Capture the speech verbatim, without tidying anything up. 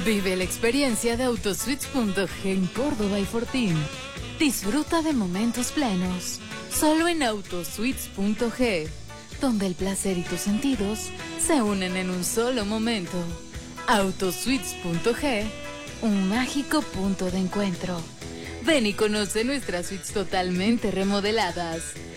Vive la experiencia de Autosuites punto ge en Córdoba y Fortín. Disfruta de momentos plenos, solo en Autosuites punto ge, donde el placer y tus sentidos se unen en un solo momento. Autosuites punto ge, un mágico punto de encuentro. Ven y conoce nuestras suites totalmente remodeladas.